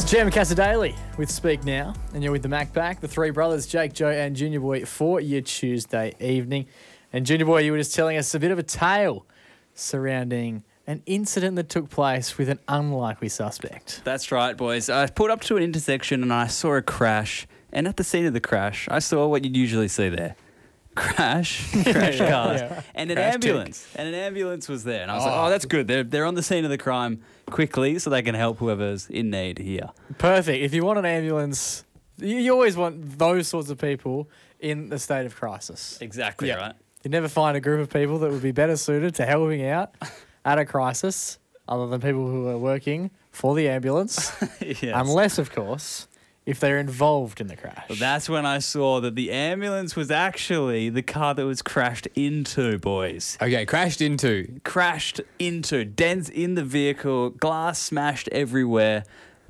Jam Casa Daily with Speak Now, and you're with the Mac Pack, the three brothers, Jake, Joe, and Junior Boy, for your Tuesday evening. And Junior Boy, you were just telling us a bit of a tale surrounding an incident that took place with an unlikely suspect. That's right, boys. I pulled up to an intersection and I saw a crash. And at the scene of the crash, I saw what you'd usually see there. Crash cars, and an ambulance. And an ambulance was there. And I was like, oh, that's good. They're on the scene of the crime quickly so they can help whoever's in need here. Perfect. If you want an ambulance, you always want those sorts of people in the state of crisis. Exactly, right. You never find a group of people that would be better suited to helping out at a crisis other than people who are working for the ambulance. Yes. Unless, of course, if they're involved in the crash. Well, that's when I saw that the ambulance was actually the car that was crashed into, boys. Okay, crashed into. Crashed into. Dents in the vehicle, glass smashed everywhere,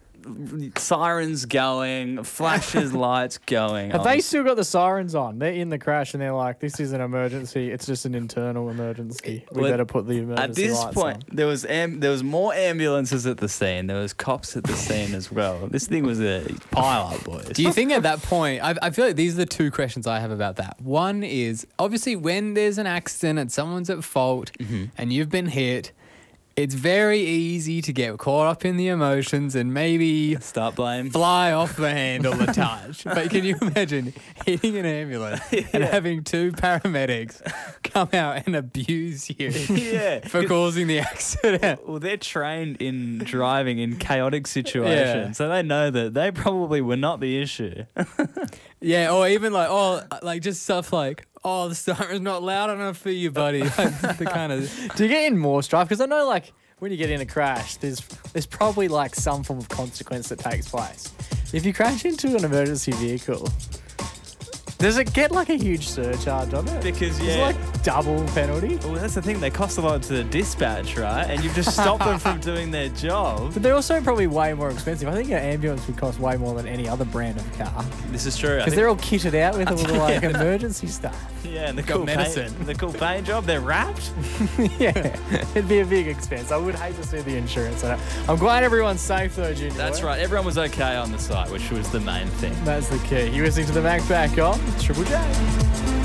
sirens going, flashes, lights going. Have they still got the sirens on? They're in the crash and they're like, this is an emergency. It's just an internal emergency. We better put the emergency lights on. At this point, there was more ambulances at the scene. There was cops at the scene as well. This thing was a pile-up, boys. Do you think at that point, I feel like these are the two questions I have about that. One is, obviously, when there's an accident and someone's at fault and you've been hit, it's very easy to get caught up in the emotions and maybe start blame, fly off the handle a touch. But can you imagine hitting an ambulance and having two paramedics come out and abuse you for causing the accident? Well, they're trained in driving in chaotic situations, so they know that they probably were not the issue. Yeah, or even like just stuff like, the siren's not loud enough for you, buddy. Like, the kind of. Do you get in more strife? Because I know, like, when you get in a crash, there's probably like some form of consequence that takes place. If you crash into an emergency vehicle, does it get like a huge surcharge on it? Because Is it like double penalty? Well, that's the thing. They cost a lot to the dispatch, right? And you've just stopped them from doing their job. But they're also probably way more expensive. I think an ambulance would cost way more than any other brand of car. This is true. Because they're all kitted out with all the like emergency stuff. Yeah, and the Got cool medicine. The cool paint job. They're wrapped. Yeah, it'd be a big expense. I would hate to see the insurance on it. I'm glad everyone's safe though, Junior. That's right. Everyone was okay on the site, which was the main thing. That's the key. You're listening to the Mac Back on Triple J.